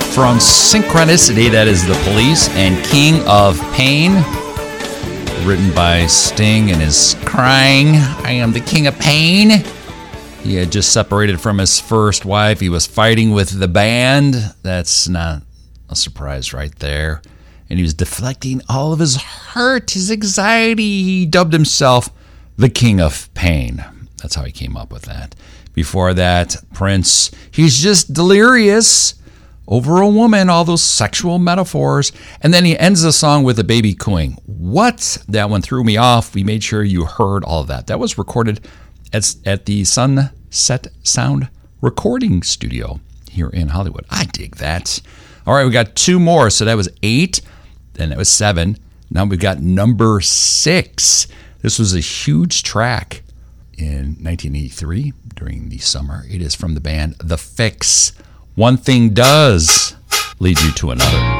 from Synchronicity, that is The Police, and King of Pain, written by Sting and his crying, I am the King of Pain. He had just separated from his first wife. He was fighting with the band. That's not a surprise right there. And he was deflecting all of his hurt, his anxiety. He dubbed himself the King of Pain. That's how he came up with that. Before that, Prince, he's just delirious over a woman, all those sexual metaphors. And then he ends the song with a baby cooing. What? That one threw me off. We made sure you heard all of that. That was recorded at the Sunset Sound Recording Studio here in Hollywood. I dig that. All right, we got two more. So that was 8, then that was 7. Now we've got number 6. This was a huge track in 1983 during the summer. It is from the band The Fix. One thing does lead you to another.